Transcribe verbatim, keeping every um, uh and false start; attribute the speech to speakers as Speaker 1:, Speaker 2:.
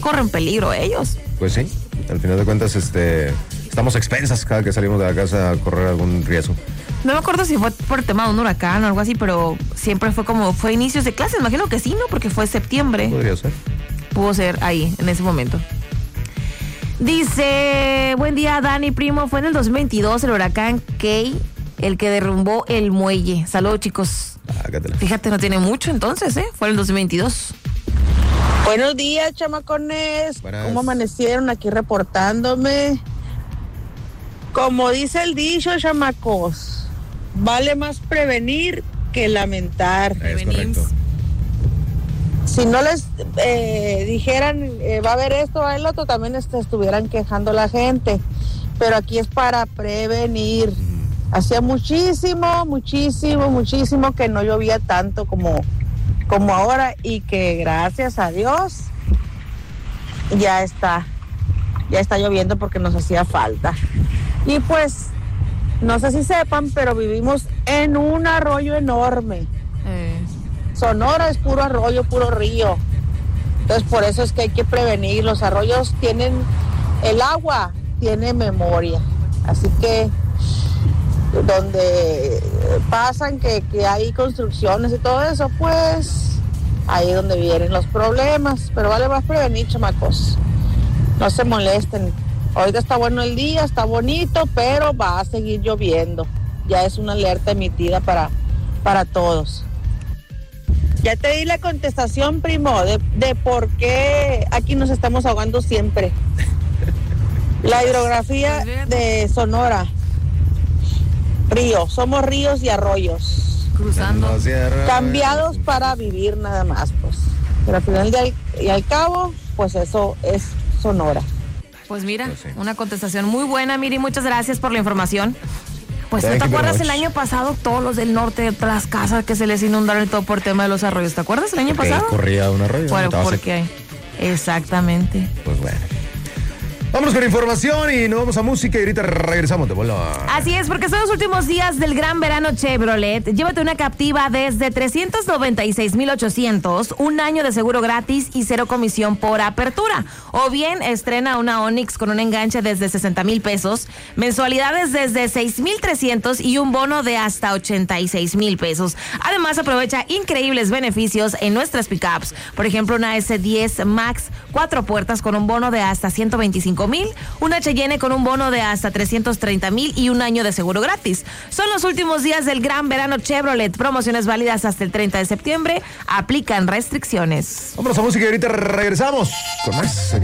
Speaker 1: corren peligro ellos.
Speaker 2: Pues sí, al final de cuentas, este, estamos expensas cada que salimos de la casa a correr algún riesgo.
Speaker 1: No me acuerdo si fue por el tema de un huracán o algo así, pero siempre fue como, fue inicios de clases, imagino que sí, ¿no? Porque fue septiembre.
Speaker 2: Podría ser.
Speaker 1: Pudo ser ahí, en ese momento. Dice, buen día, Dani, primo, fue en el dos mil veintidós el huracán Kay, el que derrumbó el muelle. Saludos, chicos.
Speaker 2: Hágatela.
Speaker 1: Fíjate, no tiene mucho entonces, ¿eh? Fue en el dos mil veintidós.
Speaker 3: Buenos días, chamacones.
Speaker 2: Buenas.
Speaker 3: ¿Cómo amanecieron aquí reportándome? Como dice el dicho, chamacos, vale más prevenir que lamentar.
Speaker 2: Es correcto.
Speaker 3: Si no les eh, dijeran, eh, va a haber esto, va a haber lo otro, también este, estuvieran quejando la gente. Pero aquí es para prevenir. Hacía muchísimo, muchísimo, muchísimo que no llovía tanto como, como ahora, y que gracias a Dios ya está, ya está lloviendo porque nos hacía falta. Y pues, no sé si sepan, pero vivimos en un arroyo enorme.
Speaker 1: Eh.
Speaker 3: Sonora es puro arroyo, puro río. Entonces por eso es que hay que prevenir. Los arroyos tienen, el agua tiene memoria. Así que donde pasan que, que hay construcciones y todo eso, pues ahí es donde vienen los problemas. Pero vale más prevenir, chamacos. No se molesten. Ahorita está bueno el día, está bonito, pero va a seguir lloviendo. Ya es una alerta emitida para, para todos. Ya te di la contestación, primo, de, de por qué aquí nos estamos ahogando siempre. La hidrografía de Sonora. Río, somos ríos y arroyos.
Speaker 1: Cruzando.
Speaker 3: Cambiados para vivir nada más, pues. Pero al final de, y al cabo, pues eso es Sonora.
Speaker 1: Pues mira,
Speaker 2: Pues sí.
Speaker 1: una contestación muy buena, Miri, muchas gracias por la información. Pues ¿no
Speaker 2: Thank
Speaker 1: te
Speaker 2: you very
Speaker 1: acuerdas
Speaker 2: much.
Speaker 1: el año pasado todos los del norte, todas las casas que se les inundaron y todo por tema de los arroyos? ¿Te acuerdas el año
Speaker 2: Porque
Speaker 1: pasado?
Speaker 2: corría un arroyo.
Speaker 1: Bueno,
Speaker 2: estaba seco.
Speaker 1: porque exactamente.
Speaker 2: Pues bueno. Vámonos con información y nos vamos a música y ahorita regresamos de vuelo.
Speaker 1: Así es, porque son los últimos días del gran verano Chevrolet. Llévate una Captiva desde trescientos noventa y seis mil ochocientos, un año de seguro gratis y cero comisión por apertura. O bien estrena una Onix con un enganche desde sesenta mil pesos, mensualidades desde seis mil trescientos y un bono de hasta ochenta y seis mil pesos. Además, aprovecha increíbles beneficios en nuestras pickups. Por ejemplo, una ese diez Max, cuatro puertas con un bono de hasta ciento veinticinco mil, una Cheyenne con un bono de hasta trescientos treinta mil y un año de seguro gratis. Son los últimos días del gran verano Chevrolet. Promociones válidas hasta el treinta de septiembre. Aplican restricciones.
Speaker 2: Vámonos a música y ahorita regresamos con más.